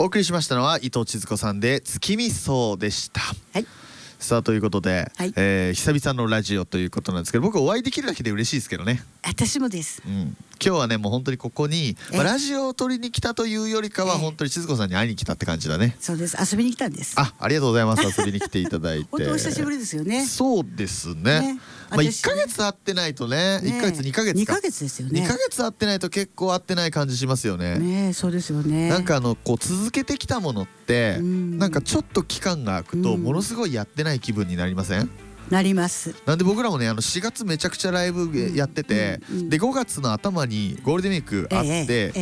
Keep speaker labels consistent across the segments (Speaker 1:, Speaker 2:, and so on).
Speaker 1: お送りしましたのは伊藤千鶴子さんで月見草でした。
Speaker 2: はい。
Speaker 1: さあということで、
Speaker 2: はい
Speaker 1: 久々のラジオということなんですけど、僕お会いできるだけで嬉しいですけどね。
Speaker 2: 私もです。
Speaker 1: 今日はねもう本当にここに、ラジオを撮りに来たというよりかは本当に千鶴子さんに会いに来たって感じだね。
Speaker 2: そうです。遊びに来たんです。
Speaker 1: ありがとうございます。遊びに来ていただいて
Speaker 2: 本当お久しぶりですよね。
Speaker 1: そうですね。まあ1ヶ月会ってないとね、1ヶ月2ヶ月
Speaker 2: 2ヶ月ですよね。
Speaker 1: 2ヶ月会ってないと結構会ってない感じしますよね。
Speaker 2: ね、そうですよね。
Speaker 1: なんかこう続けてきたものってなんかちょっと期間が空くとものすごいやってない気分になりません？
Speaker 2: なります。
Speaker 1: なんで僕らもね4月めちゃくちゃライブやってて、で5月の頭にゴールデンウィークあって、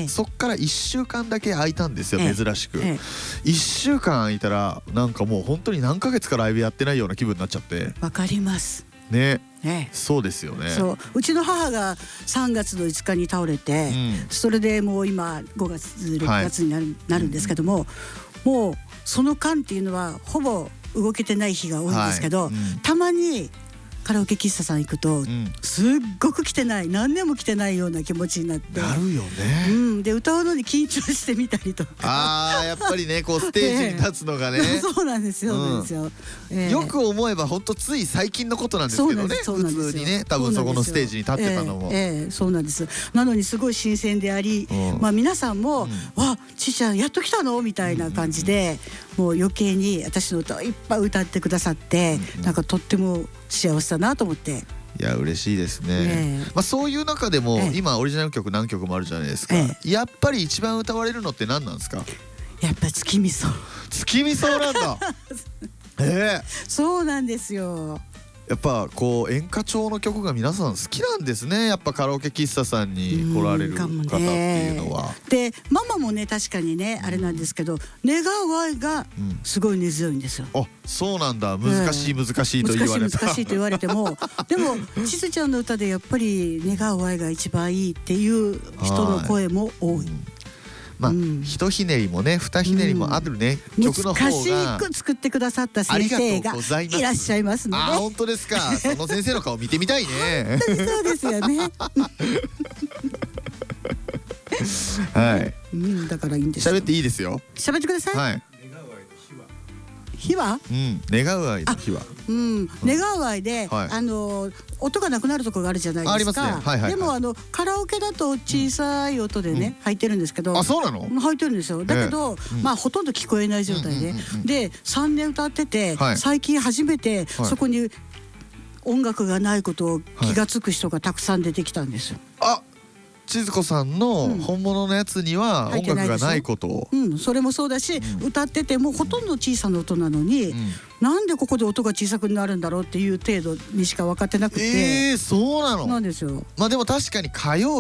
Speaker 1: そっから1週間だけ空いたんですよ、珍しく。1週間空いたらなんかもう本当に何ヶ月かライブやってないような気分になっちゃって。
Speaker 2: わかります
Speaker 1: ね。そうですよね。
Speaker 2: そう、うちの母が3月の5日に倒れて、それでもう今5月6月になるんですけども、もうその間っていうのはほぼ動けてない日が多いんですけど、たまにカラオケ喫茶さん行くと、すっごく来てない、何年も来てないような気持ちになって
Speaker 1: なるよね。
Speaker 2: で歌うのに緊張してみたりとか。
Speaker 1: やっぱりねこうステージに立つのがね
Speaker 2: そうなんですよ、
Speaker 1: よく思えば本当つい最近のことなんですけどね。普通にね多分そこのステージに立ってたのも
Speaker 2: そうなんです。なのにすごい新鮮であり、皆さんも「わ、ちーちゃんやっと来たの?」みたいな感じで、もう余計に私の歌をいっぱい歌ってくださって、なんかとっても幸せだなと思って。
Speaker 1: いや嬉しいですね。そういう中でも今オリジナル曲何曲もあるじゃないですか。やっぱり一番歌われるのって何なんですか？
Speaker 2: やっぱり月見草。
Speaker 1: 月見草なんだ。
Speaker 2: そうなんですよ。
Speaker 1: やっぱこう演歌調の曲が皆さん好きなんですね。やっぱカラオケ喫茶さんに来られる方っていうのは。
Speaker 2: でママもね確かにねあれなんですけど、願う愛がすごい根強いんですよ。
Speaker 1: あ、そうなんだ。難しい難しいと言われた。
Speaker 2: 難しいと言われてもでもちずちゃんの歌でやっぱり願う愛が一番いいっていう人の声も多い。
Speaker 1: ひとひねりもね二ひねりもあるね、曲の方が
Speaker 2: 難しく作ってくださった先生がいらっしゃいますので。
Speaker 1: 本当ですか。その先生の顔見てみたいね。
Speaker 2: 本当にそうですよね。
Speaker 1: はい。
Speaker 2: だからいいんですよ。
Speaker 1: 喋っていいですよ。
Speaker 2: 喋ってください。
Speaker 1: はい。
Speaker 2: 火は？
Speaker 1: 願う愛の火は。
Speaker 2: 願う愛で音がなくなるところがあるじゃないですか。でもカラオケだと小さい音でね入ってるんですけど。
Speaker 1: あ、そうなの？
Speaker 2: 入ってるんですよ。だけどほとんど聞こえない状態で3年歌ってて、最近初めてそこに音楽がないことを気が付く人がたくさん出てきたんですよ。
Speaker 1: 千鶴子さんの本物のやつには音楽がないことを。
Speaker 2: それもそうだし、歌っててもほとんど小さな音なのに、なんでここで音が小さくなるんだろうっていう程度にしか分かってなくて。
Speaker 1: そうなの？
Speaker 2: なんですよ。
Speaker 1: でも確かに歌謡